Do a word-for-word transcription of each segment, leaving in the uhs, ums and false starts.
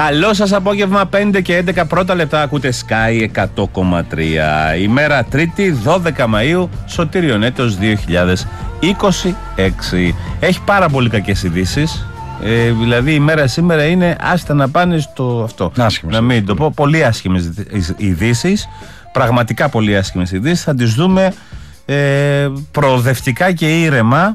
Καλό σας απόγευμα, πέντε και έντεκα πρώτα λεπτά, ακούτε Sky εκατό κόμμα τρία. Ημέρα Τρίτη, δώδεκα Μαΐου, Σωτήριον έτος δύο χιλιάδες είκοσι έξι. Έχει πάρα πολύ κακές ειδήσεις. Ε, δηλαδή η μέρα σήμερα είναι άστα να πάνε στο αυτό. Άσχημες. Να μην το πω. Πολύ άσχημες ειδήσεις. Πραγματικά πολύ άσχημες ειδήσεις. Θα τις δούμε ε, προοδευτικά και ήρεμα.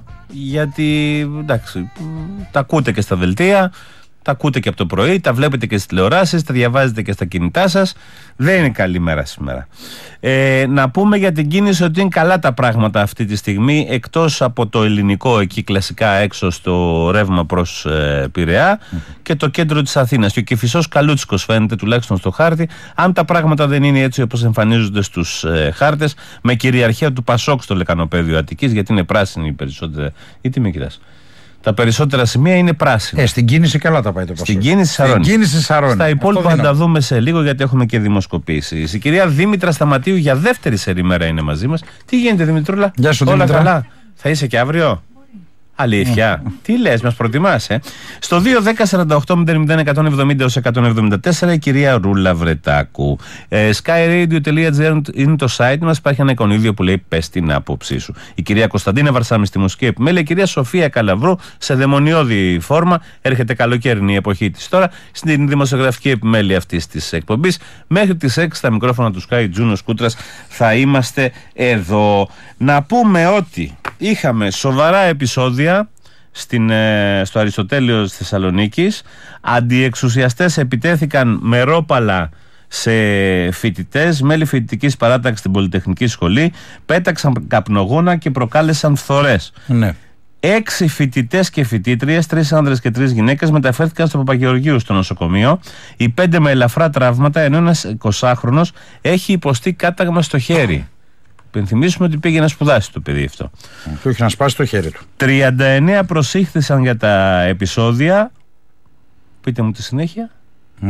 Γιατί εντάξει, τα ακούτε και στα δελτία, τα ακούτε και από το πρωί, τα βλέπετε και στις τηλεοράσεις, τα διαβάζετε και στα κινητά σας. Δεν είναι καλή μέρα σήμερα. Ε, να πούμε για την κίνηση ότι είναι καλά τα πράγματα αυτή τη στιγμή, εκτός από το ελληνικό εκεί κλασικά έξω στο ρεύμα προς ε, Πειραιά mm. και το κέντρο της Αθήνας. Και ο Κηφισός καλούτσικος φαίνεται τουλάχιστον στο χάρτη. Αν τα πράγματα δεν είναι έτσι όπως εμφανίζονται στους ε, χάρτες, με κυριαρχία του Πασόκ στο λεκανοπέδιο Αττικής, γιατί είναι πράσινη η περισσότερη. Ή τι με κοιτάς? Τα περισσότερα σημεία είναι πράσινα. Ε, στην κίνηση καλά τα πάει το Πασόκ. Στην κίνηση Σαρώνη. Στην κίνηση Σαρώνη. Στα υπόλοιπα θα τα δούμε σε λίγο, γιατί έχουμε και δημοσκοπήσεις. Η κυρία Δήμητρα Σταματίου για δεύτερη σερή μέρα είναι μαζί μας. Τι γίνεται, Δημητρούλα? Γεια σου, όλα Δήμητρα. καλά? Θα είσαι και αύριο? Αλήθεια. Mm. Τι λες, μας προτιμάς, ε? Στο δύο δέκα σαράντα οκτώ μηδέν μηδέν εκατόν εβδομήντα έως εκατόν εβδομήντα τέσσερα η κυρία Ρούλα Βρετάκου. ε, skyradio τελεία gr είναι το site μας. Υπάρχει ένα εικονίδιο που λέει πες την άποψή σου. Η κυρία Κωνσταντίνα Βαρσάμι στη μουσική επιμέλεια. Η κυρία Σοφία Καλαβρού σε δαιμονιώδη φόρμα. Έρχεται καλοκαίρινη η εποχή της τώρα στην δημοσιογραφική επιμέλεια αυτής της εκπομπής. Μέχρι τις έξι στα μικρόφωνα του Sky Τζούνος Κούτρας θα είμαστε εδώ. Να πούμε ότι είχαμε σοβαρά επεισόδια στην, ε, στο Αριστοτέλειο της Θεσσαλονίκης. Αντιεξουσιαστές επιτέθηκαν με ρόπαλα σε φοιτητές, μέλη φοιτητικής παράταξης στην Πολυτεχνική Σχολή, πέταξαν καπνογόνα και προκάλεσαν φθορές. Ναι. Έξι φοιτητές και φοιτήτριες, τρεις άνδρες και τρεις γυναίκες, μεταφέρθηκαν στο Παπαγεωργίου στο νοσοκομείο. Οι πέντε με ελαφρά τραύματα, ενώ ένας εικοσάχρονος έχει υποστεί κάταγμα στο χέρι. Υπενθυμίσουμε ότι πήγε να σπουδάσει το παιδί αυτό. Του είχε να σπάσει το χέρι του. τριάντα εννέα προσήχθησαν για τα επεισόδια. Πείτε μου τη συνέχεια.